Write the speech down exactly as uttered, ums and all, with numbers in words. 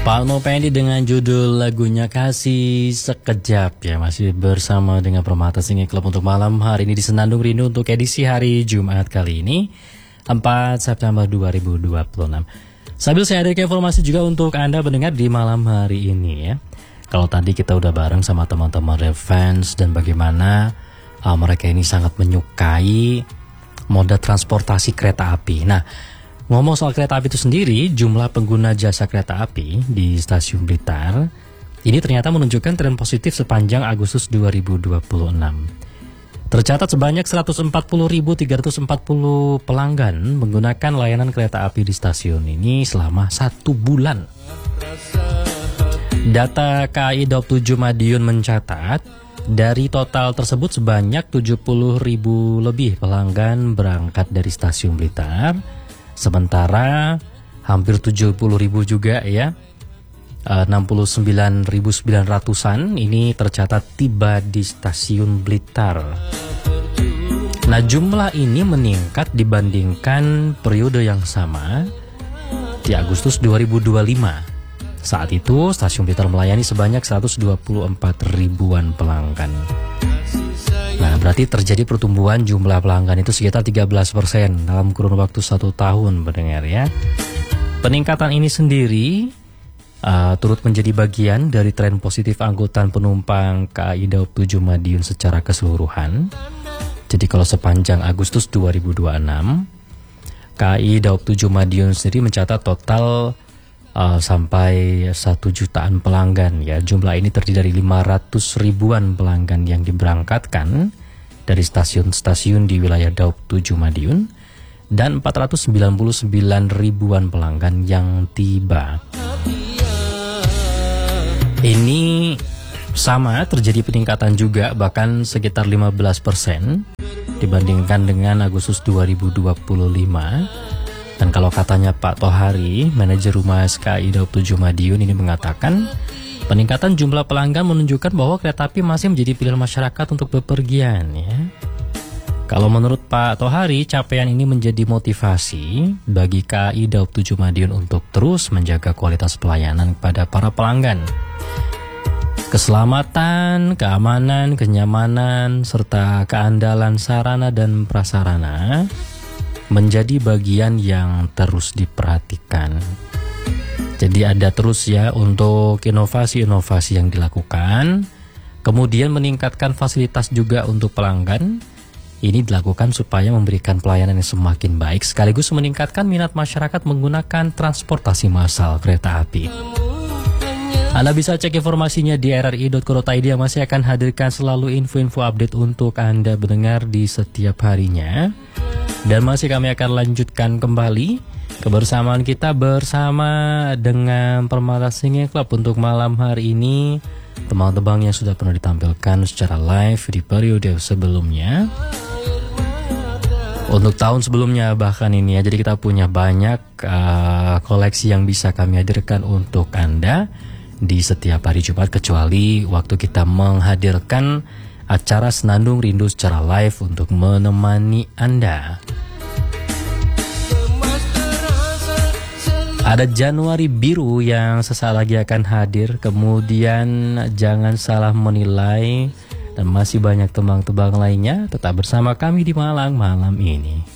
Palmo Pendi dengan judul lagunya Kasih Sekejap ya, masih bersama dengan Permata Singing Club untuk malam hari ini di Senandung Rindu untuk edisi hari Jumat kali ini empat September dua ribu dua puluh enam. Sambil saya hadirkan informasi juga untuk Anda mendengar di malam hari ini ya. Kalau tadi kita udah bareng sama teman-teman Revans dan bagaimana uh, mereka ini sangat menyukai moda transportasi kereta api. Nah, ngomong soal kereta api itu sendiri, jumlah pengguna jasa kereta api di stasiun Blitar ini ternyata menunjukkan tren positif sepanjang Agustus dua ribu dua puluh enam. Tercatat sebanyak seratus empat puluh ribu tiga ratus empat puluh pelanggan menggunakan layanan kereta api di stasiun ini selama satu bulan. Data K A I Daup tujuh Madiun mencatat, dari total tersebut sebanyak tujuh puluh ribu lebih pelanggan berangkat dari stasiun Blitar. Sementara hampir tujuh puluh ribu juga ya, enam puluh sembilan ribu sembilan ratusan ini tercatat tiba di stasiun Blitar. Nah, jumlah ini meningkat dibandingkan periode yang sama di Agustus dua ribu dua puluh lima. Saat itu stasiun Blitar melayani sebanyak seratus dua puluh empat ribuan pelanggan. Nah, berarti terjadi pertumbuhan jumlah pelanggan itu sekitar tiga belas persen dalam kurun waktu satu tahun, mendengar ya. Peningkatan ini sendiri uh, turut menjadi bagian dari tren positif angkutan penumpang K A I Daup tujuh Madiun secara keseluruhan. Jadi kalau sepanjang Agustus dua ribu dua puluh enam, K A I Daup tujuh Madiun sendiri mencatat total uh, sampai satu jutaan pelanggan ya. Jumlah ini terdiri dari lima ratus ribuan pelanggan yang diberangkatkan dari stasiun-stasiun di wilayah Daup tujuh Madiun dan empat ratus sembilan puluh sembilan ribuan pelanggan yang tiba. Ini sama terjadi peningkatan juga, bahkan sekitar lima belas persen dibandingkan dengan Agustus dua ribu dua puluh lima. Dan kalau katanya Pak Tohari, manajer Humas K A I Daup tujuh Madiun ini mengatakan, peningkatan jumlah pelanggan menunjukkan bahwa kereta api masih menjadi pilihan masyarakat untuk bepergian ya. Kalau menurut Pak Tohari, capaian ini menjadi motivasi bagi K A I Daup tujuh Madiun untuk terus menjaga kualitas pelayanan kepada para pelanggan. Keselamatan, keamanan, kenyamanan, serta keandalan sarana dan prasarana menjadi bagian yang terus diperhatikan. Jadi ada terus ya untuk inovasi-inovasi yang dilakukan. Kemudian meningkatkan fasilitas juga untuk pelanggan. Ini dilakukan supaya memberikan pelayanan yang semakin baik, sekaligus meningkatkan minat masyarakat menggunakan transportasi massal kereta api. Anda bisa cek informasinya di r r i dot co dot i d yang masih akan hadirkan selalu info-info update untuk Anda mendengar di setiap harinya. Dan masih kami akan lanjutkan kembali kebersamaan kita bersama dengan Permata Singing Club untuk malam hari ini. Tembang-tembang yang sudah pernah ditampilkan secara live di periode sebelumnya, untuk tahun sebelumnya bahkan ini ya. Jadi kita punya banyak uh, koleksi yang bisa kami hadirkan untuk Anda di setiap hari Jumat, kecuali waktu kita menghadirkan acara Senandung Rindu secara live untuk menemani Anda. Ada Januari Biru yang sesaat lagi akan hadir. Kemudian Jangan Salah Menilai, dan masih banyak tembang-tembang lainnya. Tetap bersama kami di Malang malam ini.